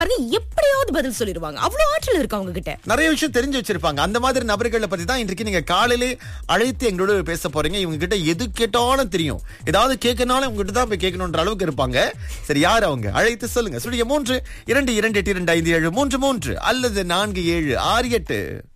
பாருங்க, எப்படியாவது பதில் சொல்லிடுவாங்க. அவ்வளவு ஆற்றல் இருக்கு அவங்க கிட்ட. நிறைய விஷயம் தெரிஞ்சு வச்சிருப்பாங்க. அந்த மாதிரி நபர்களை பத்தி தான் இன்றைக்கு நீங்க காலையிலே அழைத்து எங்களோட பேச போறீங்க. இவங்க கிட்ட எது கேட்டாலும் தெரியும், ஏதாவது கேட்கனாலும் உங்ககிட்ட தான் போய் கேட்கணுன்ற அளவுக்கு இருப்பாங்க. சரி, யார் அவங்க? அழைத்து சொல்லுங்க. 3 2 2 8 2 5 7 3 3 அல்லது 4 7 6 8.